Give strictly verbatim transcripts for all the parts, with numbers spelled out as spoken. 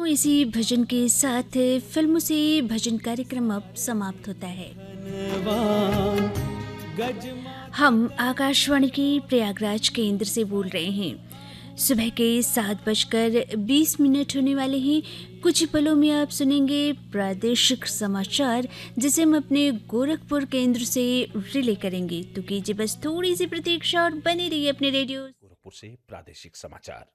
तो इसी भजन के साथ फिल्मों से भजन कार्यक्रम अब समाप्त होता है। हम आकाशवाणी की प्रयागराज केंद्र से बोल रहे हैं। सुबह के सात बजकर बीस मिनट होने वाले हैं। कुछ ही पलों में आप सुनेंगे प्रादेशिक समाचार, जिसे हम अपने गोरखपुर केंद्र से रिले करेंगे। तो कीजिए बस थोड़ी सी प्रतीक्षा और बने रहिए अपने रेडियो। गोरखपुर से प्रादेशिक समाचार।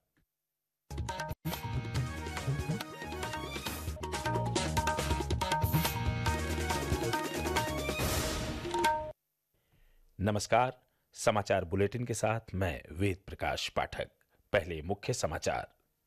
नमस्कार, समाचार बुलेटिन के साथ मैं वेद प्रकाश पाठक। पहले मुख्य समाचार।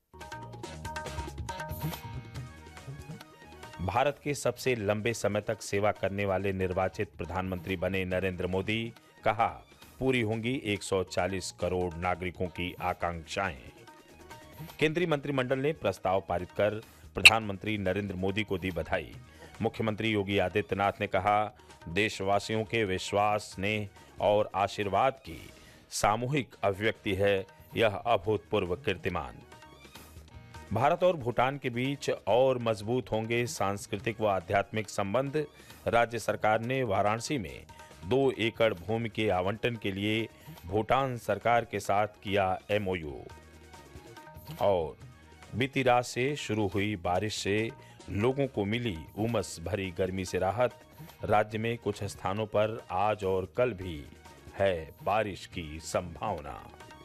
भारत के सबसे लंबे समय तक सेवा करने वाले निर्वाचित प्रधानमंत्री बने नरेंद्र मोदी। कहा, पूरी होंगी एक सौ चालीस करोड़ नागरिकों की आकांक्षाएं। केंद्रीय मंत्रिमंडल ने प्रस्ताव पारित कर प्रधानमंत्री नरेंद्र मोदी को दी बधाई। मुख्यमंत्री योगी आदित्यनाथ ने कहा, देशवासियों के विश्वास, स्नेह और आशीर्वाद की सामूहिक अभिव्यक्ति है यह अभूतपूर्व कीर्तिमान। भारत और भूटान के बीच और मजबूत होंगे सांस्कृतिक व आध्यात्मिक संबंध। राज्य सरकार ने वाराणसी में दो एकड़ भूमि के आवंटन के लिए भूटान सरकार के साथ किया एमओयू। और बीती रात से शुरू हुई बारिश से लोगों को मिली उमस भरी गर्मी से राहत। राज्य में कुछ स्थानों पर आज और कल भी है बारिश की संभावना।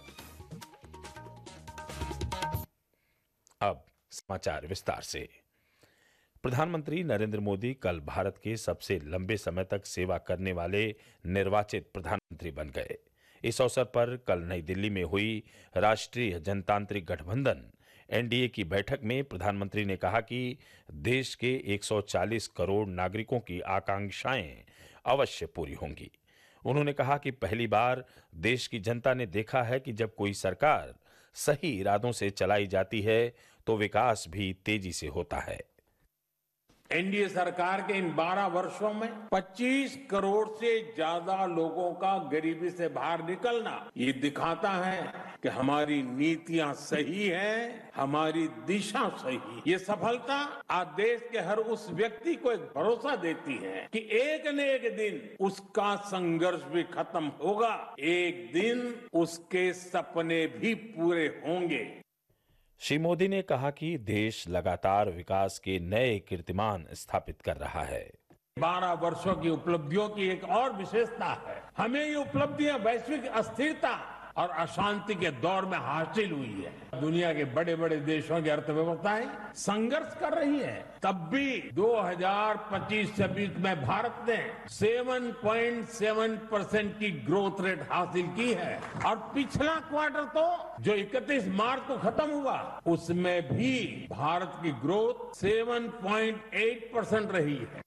अब समाचार विस्तार से। प्रधानमंत्री नरेंद्र मोदी कल भारत के सबसे लंबे समय तक सेवा करने वाले निर्वाचित प्रधानमंत्री बन गए। इस अवसर पर कल नई दिल्ली में हुई राष्ट्रीय जनतांत्रिक गठबंधन एनडीए की बैठक में प्रधानमंत्री ने कहा कि देश के एक सौ चालीस करोड़ नागरिकों की आकांक्षाएं अवश्य पूरी होंगी। उन्होंने कहा कि पहली बार देश की जनता ने देखा है कि जब कोई सरकार सही इरादों से चलाई जाती है तो विकास भी तेजी से होता है। एनडीए सरकार के इन बारह वर्षों में पच्चीस करोड़ से ज्यादा लोगों का गरीबी से बाहर निकलना ये दिखाता है कि हमारी नीतियां सही हैं, हमारी दिशा सही। ये सफलता आज देश के हर उस व्यक्ति को एक भरोसा देती है कि एक न एक दिन उसका संघर्ष भी खत्म होगा, एक दिन उसके सपने भी पूरे होंगे। श्री मोदी ने कहा कि देश लगातार विकास के नए कीर्तिमान स्थापित कर रहा है। बारह वर्षों की उपलब्धियों की एक और विशेषता है, हमें ये उपलब्धियां वैश्विक अस्थिरता और अशांति के दौर में हासिल हुई है। दुनिया के बड़े बड़े देशों की अर्थव्यवस्थाएं संघर्ष कर रही है, तब भी दो हज़ार पच्चीस छब्बीस में भारत ने सात पॉइंट सात परसेंट की ग्रोथ रेट हासिल की है। और पिछला क्वार्टर तो जो इकतीस मार्च को खत्म हुआ उसमें भी भारत की ग्रोथ सात पॉइंट आठ परसेंट रही है।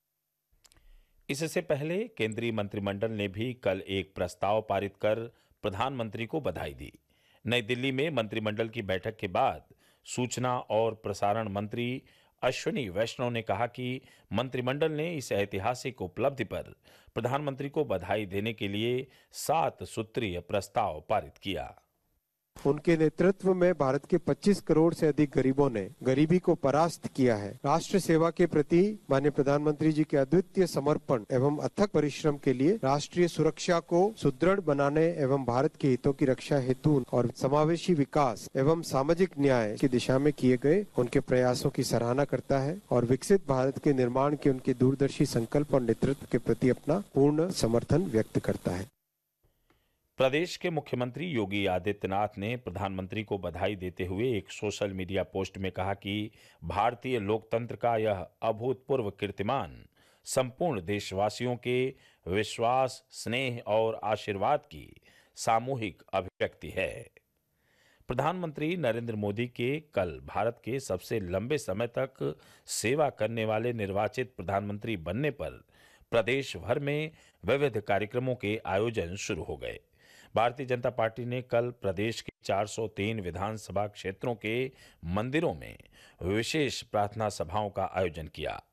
इससे पहले केंद्रीय मंत्रिमंडल ने भी कल एक प्रस्ताव पारित कर प्रधानमंत्री को बधाई दी। नई दिल्ली में मंत्रिमंडल की बैठक के बाद सूचना और प्रसारण मंत्री अश्विनी वैष्णव ने कहा कि मंत्रिमंडल ने इस ऐतिहासिक उपलब्धि पर प्रधानमंत्री को बधाई देने के लिए सात सूत्रीय प्रस्ताव पारित किया। उनके नेतृत्व में भारत के पच्चीस करोड़ से अधिक गरीबों ने गरीबी को परास्त किया है। राष्ट्र सेवा के प्रति माननीय प्रधानमंत्री जी के अद्वितीय समर्पण एवं अथक परिश्रम के लिए राष्ट्रीय सुरक्षा को सुदृढ़ बनाने एवं भारत के हितों की रक्षा हेतु और समावेशी विकास एवं सामाजिक न्याय की दिशा में किए गए उनके प्रयासों की सराहना करता है और विकसित भारत के निर्माण के उनके दूरदर्शी संकल्प और नेतृत्व के प्रति अपना पूर्ण समर्थन व्यक्त करता है। प्रदेश के मुख्यमंत्री योगी आदित्यनाथ ने प्रधानमंत्री को बधाई देते हुए एक सोशल मीडिया पोस्ट में कहा कि भारतीय लोकतंत्र का यह अभूतपूर्व कीर्तिमान संपूर्ण देशवासियों के विश्वास, स्नेह और आशीर्वाद की सामूहिक अभिव्यक्ति है। प्रधानमंत्री नरेंद्र मोदी के कल भारत के सबसे लंबे समय तक सेवा करने वाले निर्वाचित प्रधानमंत्री बनने पर प्रदेश भर में विविध कार्यक्रमों के आयोजन शुरू हो गए। भारतीय जनता पार्टी ने कल प्रदेश के चार सौ तीन विधानसभा क्षेत्रों के मंदिरों में विशेष प्रार्थना सभाओं का आयोजन किया।